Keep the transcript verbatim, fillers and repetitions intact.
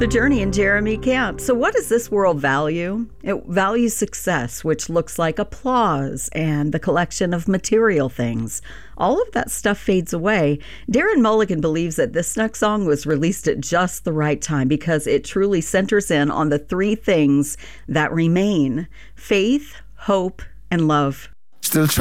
The Journey and Jeremy Camp. So what does this world value? It values success, which looks like applause and the collection of material things. All of that stuff fades away. Darren Mulligan believes that this next song was released at just the right time because it truly centers in on the three things that remain: faith, hope, and love. Still try.